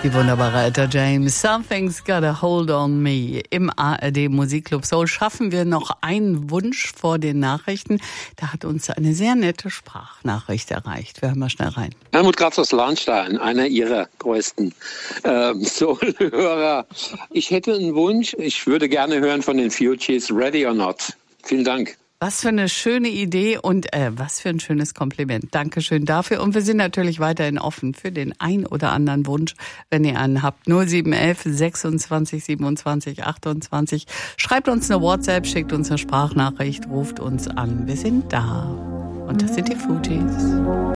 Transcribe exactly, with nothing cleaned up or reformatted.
Die wunderbare Etta James, Something's Got a Hold on Me. Im A R D Musikclub Soul schaffen wir noch einen Wunsch vor den Nachrichten. Da hat uns eine sehr nette Sprachnachricht erreicht. Wir hören mal schnell rein. Helmut Kratz aus Lahnstein, einer Ihrer größten ähm, Soul-Hörer. Ich hätte einen Wunsch. Ich würde gerne hören von den Fugees, Ready or Not. Vielen Dank. Was für eine schöne Idee und äh, was für ein schönes Kompliment. Dankeschön dafür. Und wir sind natürlich weiterhin offen für den ein oder anderen Wunsch, wenn ihr einen habt. null sieben eins eins sechsundzwanzig siebenundzwanzig achtundzwanzig. Schreibt uns eine WhatsApp, schickt uns eine Sprachnachricht, ruft uns an. Wir sind da. Und das sind die Fugees.